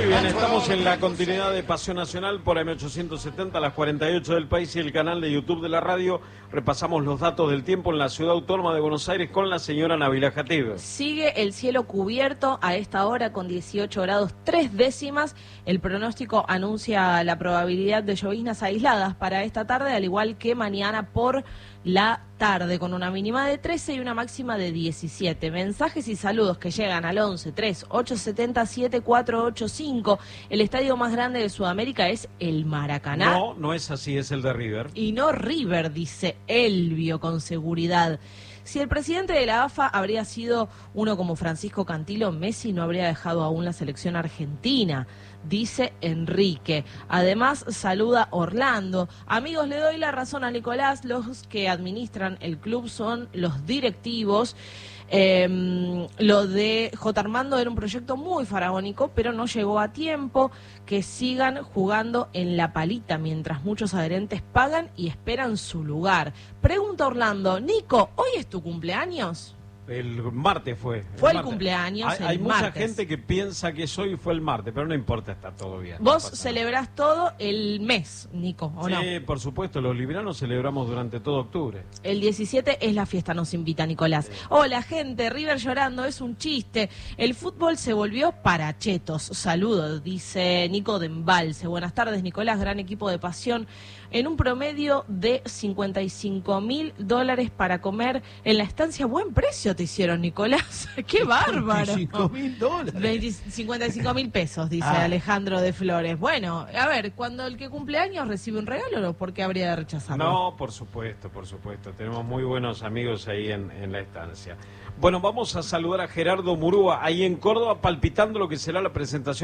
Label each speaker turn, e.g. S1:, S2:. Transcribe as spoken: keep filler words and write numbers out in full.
S1: bien, estamos en la continuidad de Pasión Nacional por M ochocientos setenta, a las cuarenta y ocho del país y el canal de YouTube de la radio. Repasamos los datos del tiempo en la ciudad autónoma de Buenos Aires con la señora Nabila Jatib.
S2: Sigue el cielo cubierto a esta hora con dieciocho grados tres décimas. El pronóstico anuncia la probabilidad de lloviznas aisladas para esta tarde, al igual que mañana por la tarde, con una mínima de trece y una máxima de diecisiete. Mensajes y saludos que llegan al once tres ocho siete cero siete cuatro ocho cinco. El estadio más grande de Sudamérica es el Maracaná.
S1: No, no es así, es el de River.
S2: Y no River, dice Elvio con seguridad. Si el presidente de la A F A habría sido uno como Francisco Cantilo, Messi no habría dejado aún la selección argentina, dice Enrique. Además, saluda Orlando. Amigos, le doy la razón a Nicolás, los que administran el club son los directivos. Eh, lo de J. Armando era un proyecto muy faraónico, pero no llegó a tiempo. Que sigan jugando en la palita mientras muchos adherentes pagan y esperan su lugar. Pregunta Orlando, Nico, ¿hoy es tu cumpleaños?
S1: El martes fue.
S2: Fue el,
S1: el
S2: cumpleaños
S1: Hay,
S2: el
S1: hay mucha
S2: martes.
S1: gente que piensa que es hoy y fue el martes, pero no importa, está todo bien.
S2: Vos
S1: no
S2: celebrás todo el mes, Nico, ¿o
S1: sí,
S2: no?
S1: Sí, por supuesto, los libranos celebramos durante todo octubre.
S2: El diecisiete es la fiesta, nos invita Nicolás. Sí. Hola, gente, River llorando, es un chiste. El fútbol se volvió para chetos. Saludos, dice Nico de Embalse. Buenas tardes, Nicolás, gran equipo de Pasión. En un promedio de cincuenta y cinco mil dólares para comer en la estancia. Buen precio te hicieron, Nicolás. ¡Qué bárbaro!
S3: cinco mil dólares.
S2: cincuenta y cinco mil pesos, dice
S3: ah.
S2: Alejandro de Flores. Bueno, a ver, cuando el que cumple años recibe un regalo, ¿por qué habría de rechazarlo?
S1: No, por supuesto, por supuesto. Tenemos muy buenos amigos ahí en, en la estancia. Bueno, vamos a saludar a Gerardo Murúa, ahí en Córdoba, palpitando lo que será la presentación